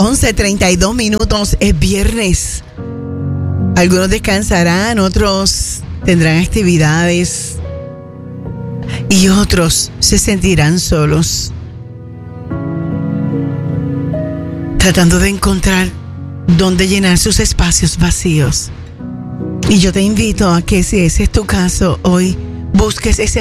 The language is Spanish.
11:32. Es viernes. Algunos descansarán, otros tendrán actividades y otros se sentirán solos, tratando de encontrar dónde llenar sus espacios vacíos. Y yo te invito a que, si ese es tu caso, hoy busques ese